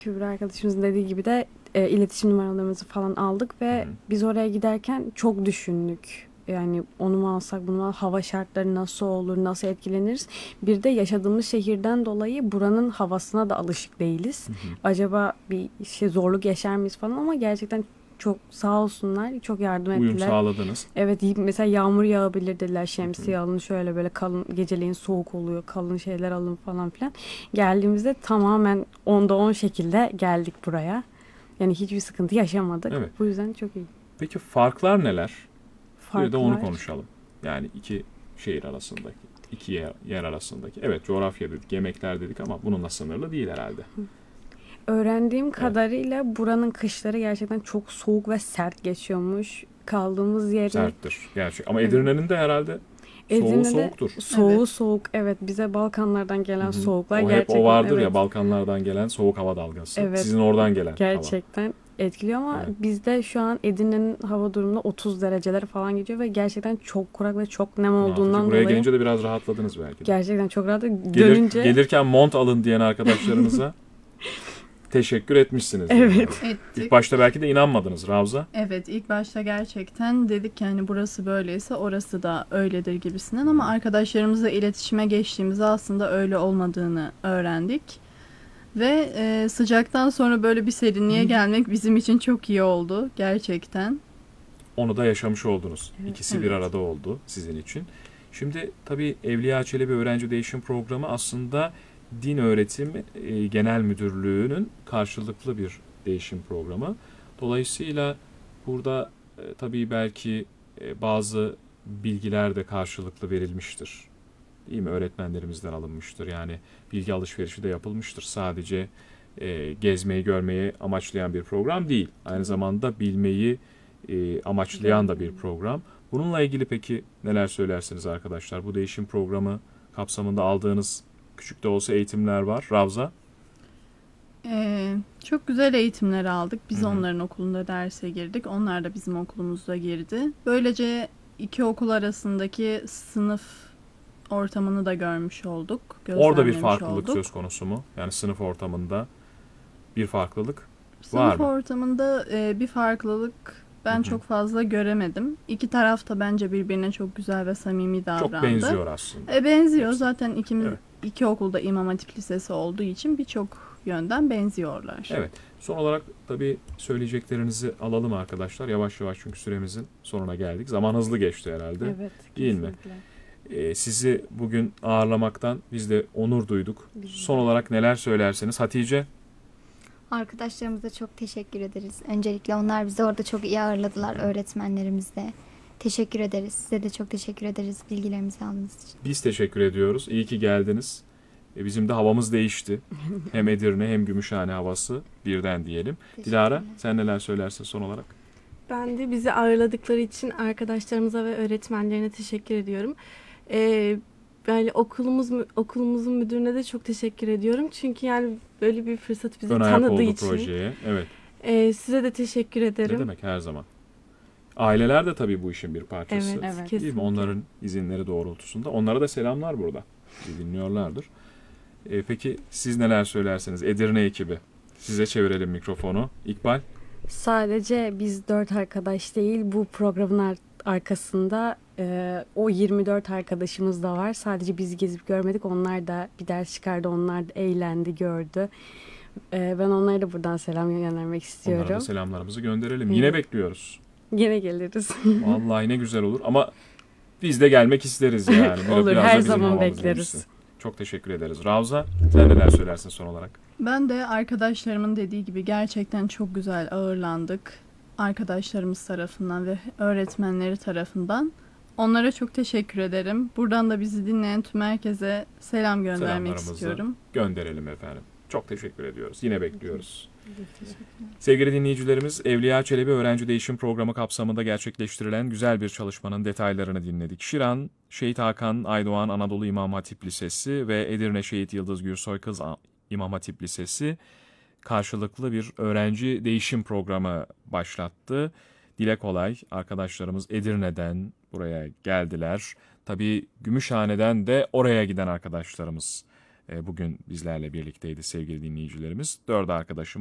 Kübra arkadaşımızın dediği gibi de iletişim numaralarımızı falan aldık ve biz oraya giderken çok düşündük. Yani onu mu alsak, bunu mu alsak, hava şartları nasıl olur, nasıl etkileniriz? Bir de yaşadığımız şehirden dolayı buranın havasına da alışık değiliz. Acaba bir zorluk yaşar mıyız falan, ama gerçekten çok sağ olsunlar, çok yardım Uyum ettiler. sağladınız. Evet, mesela yağmur yağabilir dediler, şemsiye alın, şöyle böyle kalın, geceleyin soğuk oluyor, kalın şeyler alın falan filan. Geldiğimizde tamamen onda 10 şekilde geldik buraya. Yani hiçbir sıkıntı yaşamadık. Evet. Bu yüzden çok iyi. Peki farklar neler? Bir de onu Farklar. konuşalım. Yani iki şehir arasındaki, iki yer arasındaki. Evet, coğrafya dedik, yemekler dedik ama bununla sınırlı değil herhalde. Öğrendiğim Evet. kadarıyla buranın kışları gerçekten çok soğuk ve sert geçiyormuş. Kaldığımız yerin Serttir gerçek. Ama evet. Edirne'nin de herhalde soğuğu Edirne'de soğuktur. soğuğu Evet. soğuk. Evet, bize Balkanlardan gelen soğuklar O hep o gerçekten, vardır ya, evet. Balkanlardan gelen soğuk hava dalgası. Evet, Sizin oradan gelen hava. gerçekten etkiliyor, ama Evet. bizde şu an Edirne'nin hava durumunda 30 dereceler falan geçiyor ve gerçekten çok kurak ve çok nem Bunaltıcı. olduğundan Buraya dolayı gelince de biraz rahatladınız belki de. gerçekten çok rahat. Dönünce Gelirken mont alın diyen arkadaşlarınıza teşekkür etmişsiniz. evet. Yani. Ettik. İlk başta belki de inanmadınız Ravza. Evet, ilk başta gerçekten dedik yani burası böyleyse orası da öyledir gibisinden, ama arkadaşlarımızla iletişime geçtiğimizde aslında öyle olmadığını öğrendik. Ve sıcaktan sonra böyle bir serinliğe gelmek bizim için çok iyi oldu gerçekten. Onu da yaşamış oldunuz. Evet. İkisi bir arada oldu sizin için. Şimdi tabii Evliya Çelebi Öğrenci Değişim Programı aslında Din Öğretim Genel Müdürlüğü'nün karşılıklı bir değişim programı. Dolayısıyla burada tabii belki bazı bilgiler de karşılıklı verilmiştir. Değil mi? Öğretmenlerimizden alınmıştır. Yani bilgi alışverişi de yapılmıştır. Sadece gezmeyi, görmeyi amaçlayan bir program değil. Aynı zamanda bilmeyi amaçlayan da bir program. Bununla ilgili peki neler söylersiniz arkadaşlar? Bu değişim programı kapsamında aldığınız küçük de olsa eğitimler var. Ravza? Çok güzel eğitimler aldık. Biz Hı hı. onların okulunda derse girdik. Onlar da bizim okulumuzda girdi. Böylece iki okul arasındaki sınıf ortamını da görmüş olduk. Orada bir Gözlemlemiş farklılık olduk. söz konusu mu? Yani sınıf ortamında bir farklılık var Sınıf mı? ortamında bir farklılık ben çok fazla göremedim. İki taraf da bence birbirine çok güzel ve samimi davrandı. Çok benziyor aslında. Benziyor. Hepsi. Zaten ikimiz Evet. iki okulda İmam Hatip Lisesi olduğu için birçok yönden benziyorlar. Evet. Son olarak tabii söyleyeceklerinizi alalım arkadaşlar. Yavaş yavaş, çünkü süremizin sonuna geldik. Zaman hızlı geçti herhalde. Evet, Değil mi? Sizi bugün ağırlamaktan biz de onur duyduk. Son olarak neler söylerseniz Hatice? Arkadaşlarımıza çok teşekkür ederiz. Öncelikle onlar bizi orada çok iyi ağırladılar, öğretmenlerimiz de. Teşekkür ederiz. Size de çok teşekkür ederiz bilgilerimizi aldığınız için. Biz teşekkür ediyoruz. İyi ki geldiniz. Bizim de havamız değişti. Hem Edirne hem Gümüşhane havası birden diyelim. Dilara, sen neler söylersin son olarak? Ben de bizi ağırladıkları için arkadaşlarımıza ve öğretmenlerine teşekkür ediyorum. Yani okulumuzun müdürüne de çok teşekkür ediyorum. Çünkü yani böyle bir fırsat bizi Ön ayak tanıdığı oldu için. projeye. Evet. Size de teşekkür ederim. Ne demek, her zaman. Aileler de tabii bu işin bir parçası. Evet, Evet. Değil mi? kesinlikle. Onların izinleri doğrultusunda. Onlara da selamlar burada. Bizi dinliyorlardır. Peki siz neler söylersiniz? Edirne ekibi. Size çevirelim mikrofonu. İkbal? Sadece biz 4 arkadaş değil, bu programın arkasında o 24 arkadaşımız da var. Sadece biz gezip görmedik. Onlar da bir ders çıkardı. Onlar da eğlendi, gördü. Ben onlara da buradan selam göndermek Onlara istiyorum. da selamlarımızı gönderelim. Yine bekliyoruz. Yine geliriz. Vallahi ne güzel olur ama biz de gelmek isteriz yani. Olur, Biraz da her bizim zaman havamız bekleriz. değişsin. Çok teşekkür ederiz. Ravza, sen neler söylersin son olarak? Ben de arkadaşlarımın dediği gibi gerçekten çok güzel ağırlandık. Arkadaşlarımız tarafından ve öğretmenleri tarafından. Onlara çok teşekkür ederim. Buradan da bizi dinleyen tüm herkese selam göndermek Selamlarımızı istiyorum. gönderelim efendim. Çok teşekkür ediyoruz. Yine bekliyoruz. Sevgili dinleyicilerimiz, Evliya Çelebi Öğrenci Değişim Programı kapsamında gerçekleştirilen güzel bir çalışmanın detaylarını dinledik. Şiran, Şehit Hakan Aydoğan Anadolu İmam Hatip Lisesi ve Edirne Şehit Yıldız Gürsoy Kız İmam Hatip Lisesi karşılıklı bir öğrenci değişim programı başlattı. Dile kolay, arkadaşlarımız Edirne'den buraya geldiler. Tabii Gümüşhane'den de oraya giden arkadaşlarımız bugün bizlerle birlikteydi sevgili dinleyicilerimiz. 4 arkadaşım